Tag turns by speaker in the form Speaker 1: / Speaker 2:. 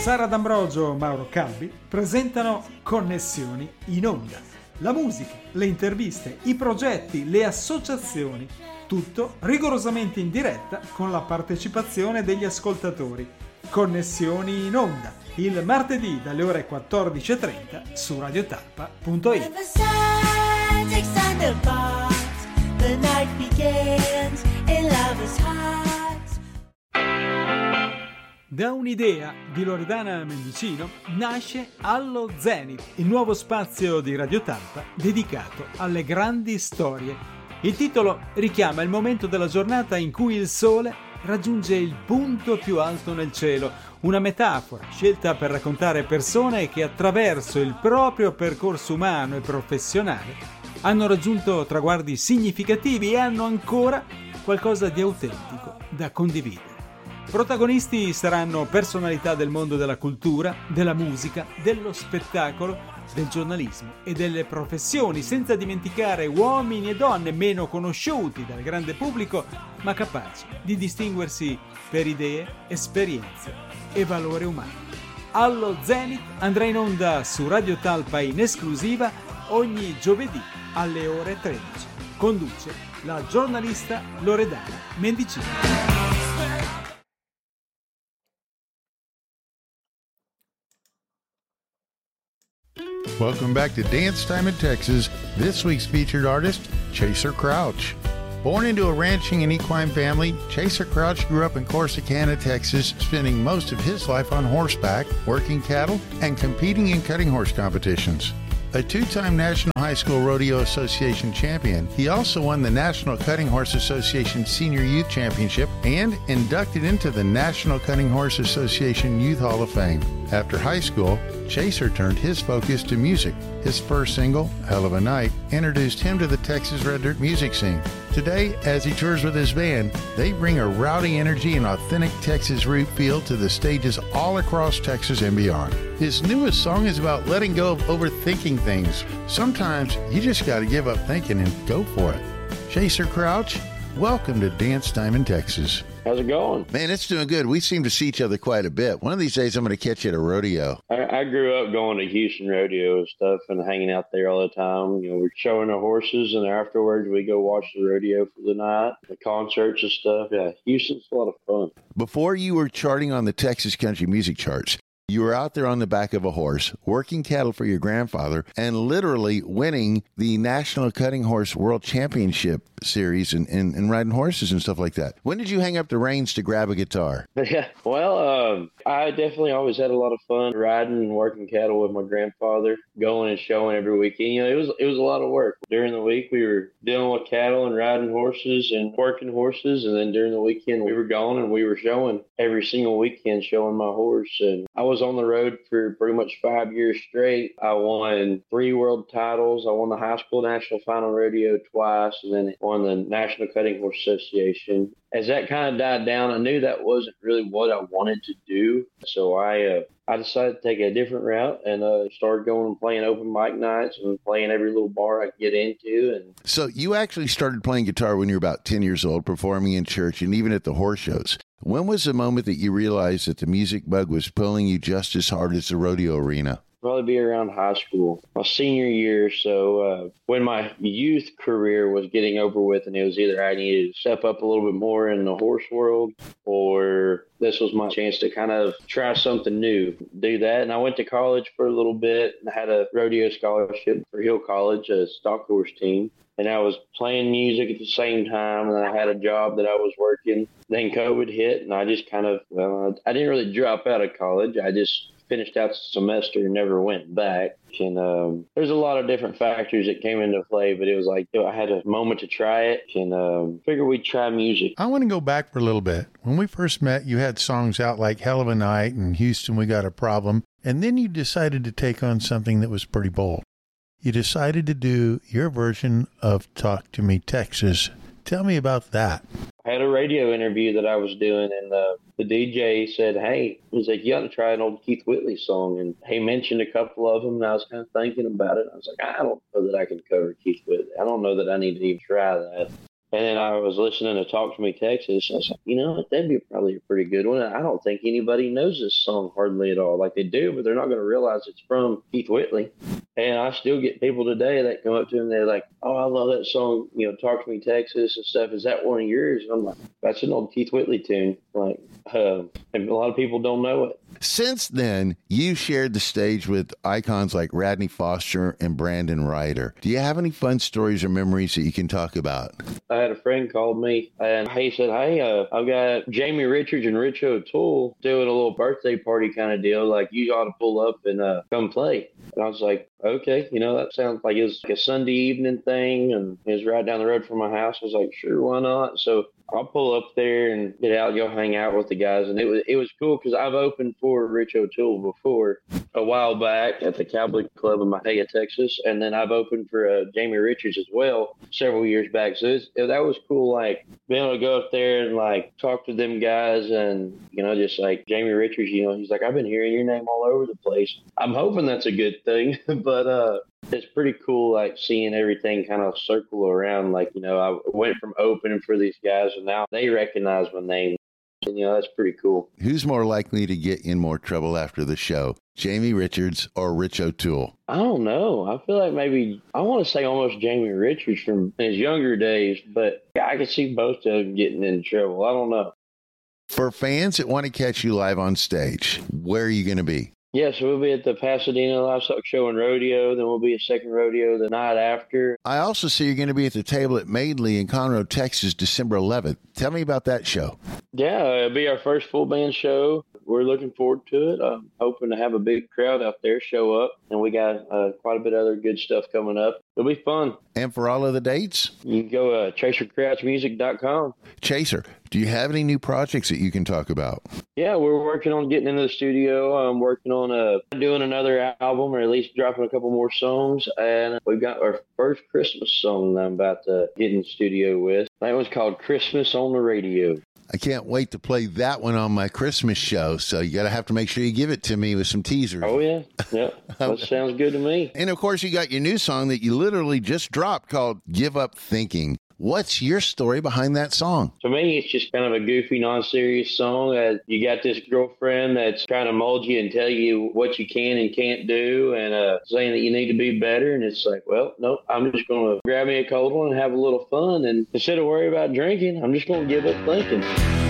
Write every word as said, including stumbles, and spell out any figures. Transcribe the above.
Speaker 1: Sara D'Ambrogio, Mauro Calvi presentano Connessioni in Onda. La musica, le interviste, i progetti, le associazioni, tutto rigorosamente in diretta con la partecipazione degli ascoltatori. Connessioni in Onda, il martedì dalle ore quattordici e trenta su radiotalpa punto it. Da un'idea di Loredana Mendicino nasce Allo Zenith, il nuovo spazio di Radio Talpa dedicato alle grandi storie. Il titolo richiama il momento della giornata in cui il sole raggiunge il punto più alto nel cielo, una metafora scelta per raccontare persone che attraverso il proprio percorso umano e professionale hanno raggiunto traguardi significativi e hanno ancora qualcosa di autentico da condividere. Protagonisti saranno personalità del mondo della cultura, della musica, dello spettacolo, del giornalismo e delle professioni, senza dimenticare uomini e donne meno conosciuti dal grande pubblico, ma capaci di distinguersi per idee, esperienze e valore umano. Allo Zenith andrà in onda su Radio Talpa in esclusiva ogni giovedì alle ore tredici. Conduce la giornalista Loredana Mendicino.
Speaker 2: Welcome back to Dance Time in Texas. This week's featured artist, Chaser Crouch. Born into a ranching and equine family, Chaser Crouch grew up in Corsicana, Texas, spending most of his life on horseback, working cattle, and competing in cutting horse competitions. A two-time National High School Rodeo Association champion, he also won the National Cutting Horse Association Senior Youth Championship and inducted into the National Cutting Horse Association Youth Hall of Fame. After high school, Chaser turned his focus to music. His first single, Hell of a Night, introduced him to the Texas Red Dirt music scene. Today, as he tours with his band, they bring a rowdy energy and authentic Texas root feel to the stages all across Texas and beyond. His newest song is about letting go of overthinking things. Sometimes you just got to give up thinking and go for it. Chaser Crouch, welcome to Dance Time in Texas.
Speaker 3: How's it going?
Speaker 2: Man, it's doing good. We seem to see each other quite a bit. One of these days, I'm going to catch you at a rodeo.
Speaker 3: I, I grew up going to Houston rodeo and stuff and hanging out there all the time. You know, we're showing the horses, and afterwards we go watch the rodeo for the night, the concerts and stuff. Yeah, Houston's a lot of fun.
Speaker 2: Before you were charting on the Texas country music charts, you were out there on the back of a horse, working cattle for your grandfather, and literally winning the National Cutting Horse World Championship series and, and, and riding horses and stuff like that. When did you hang up the reins to grab a guitar?
Speaker 3: Yeah, well, um, I definitely always had a lot of fun riding and working cattle with my grandfather, going and showing every weekend. You know, it was it was a lot of work. During the week, we were dealing with cattle and riding horses and working horses, and then during the weekend, we were going and we were showing every single weekend, showing my horse. And I was on the road for pretty much five years straight. I won three world titles. I won the high school national final rodeo twice, and then won the National Cutting Horse Association. As that kind of died down, I knew that wasn't really what I wanted to do. So I uh, I decided to take a different route and uh, started going and playing open mic nights and playing every little bar I could get into. And
Speaker 2: so you actually started playing guitar when you were about ten years old, performing in church and even at the horse shows. When was the moment that you realized that the music bug was pulling you just as hard as the rodeo arena?
Speaker 3: Probably be around high school, my senior year. So uh, when my youth career was getting over with, and it was either I needed to step up a little bit more in the horse world, or this was my chance to kind of try something new, do that. And I went to college for a little bit and had a rodeo scholarship for Hill College, a stock horse team. And I was playing music at the same time, and I had a job that I was working. Then COVID hit, and I just kind of, well, I didn't really drop out of college. I just finished out the semester and never went back. And um, there's a lot of different factors that came into play, but it was like, you know, I had a moment to try it and um, figured we'd try music.
Speaker 2: I want to go back for a little bit. When we first met, you had songs out like Hell of a Night and Houston, We Got a Problem. And then you decided to take on something that was pretty bold. You decided to do your version of Talk to Me, Texas. Tell me about that.
Speaker 3: I had a radio interview that I was doing, and uh, the D J said, hey, he's like, you ought to try an old Keith Whitley song. And he mentioned a couple of them, and I was kind of thinking about it. I was like, I don't know that I can cover Keith Whitley. I don't know that I need to even try that. And then I was listening to Talk to Me Texas. I was like, you know, that'd be probably a pretty good one. I don't think anybody knows this song hardly at all. Like they do, but they're not going to realize it's from Keith Whitley. And I still get people today that come up to me and they're like, oh, I love that song, you know, Talk to Me Texas and stuff. Is that one of yours? And I'm like, that's an old Keith Whitley tune. Like, uh, and a lot of people don't know it.
Speaker 2: Since then, you shared the stage with icons like Radney Foster and Brandon Ryder. Do you have any fun stories or memories that you can talk about?
Speaker 3: I had a friend called me and he said, hey, uh, I've got Jamie Richards and Rich O'Toole doing a little birthday party kind of deal. Like, you ought to pull up and uh, come play. And I was like, okay, you know, that sounds like it was like a Sunday evening thing, and it was right down the road from my house. I was like, sure, why not? So I'll pull up there and get out, go hang out with the guys. And it was it was cool because I've opened for Rich O'Toole before a while back at the Cowboy Club in Mahia, Texas. And then I've opened for uh, Jamie Richards as well several years back. So it's, it, that was cool, like being able to go up there and like talk to them guys. And, you know, just like Jamie Richards, you know, he's like, I've been hearing your name all over the place. I'm hoping that's a good thing. But uh, it's pretty cool, like seeing everything kind of circle around. Like, you know, I went from opening for these guys and now they recognize my name. And, you know, that's pretty cool.
Speaker 2: Who's more likely to get in more trouble after the show, Jamie Richards or Rich O'Toole?
Speaker 3: I don't know. I feel like maybe, I want to say almost Jamie Richards from his younger days, but I could see both of them getting in trouble. I don't know.
Speaker 2: For fans that want to catch you live on stage, where are you going to be?
Speaker 3: Yes, yeah, so we'll be at the Pasadena Livestock Show and Rodeo. Then we'll be at Second Rodeo the night after.
Speaker 2: I also see you're going to be at the table at Madeley in Conroe, Texas, December eleventh. Tell me about that show.
Speaker 3: Yeah, it'll be our first full band show. We're looking forward to it. I'm hoping to have a big crowd out there show up. And we got uh, quite a bit of other good stuff coming up. It'll be fun.
Speaker 2: And for all of the dates?
Speaker 3: You can go uh, chaser crouch music dot com.
Speaker 2: Chaser, do you have any new projects that you can talk about?
Speaker 3: Yeah, we're working on getting into the studio. I'm working on uh, doing another album, or at least dropping a couple more songs. And we've got our first Christmas song that I'm about to get in the studio with. That one's called Christmas on the Radio.
Speaker 2: I can't wait to play that one on my Christmas show. So you got to have to make sure you give it to me with some teasers.
Speaker 3: Oh, yeah. Yep. That sounds good to me.
Speaker 2: And, of course, you got your new song that you literally just dropped called Give Up Thinking. What's your story behind that song?
Speaker 3: To me, it's just kind of a goofy, non-serious song. Uh, you got this girlfriend that's trying to mold you and tell you what you can and can't do, and uh, saying that you need to be better. And it's like, well, nope, I'm just going to grab me a cold one and have a little fun. And instead of worry about drinking, I'm just going to give up thinking.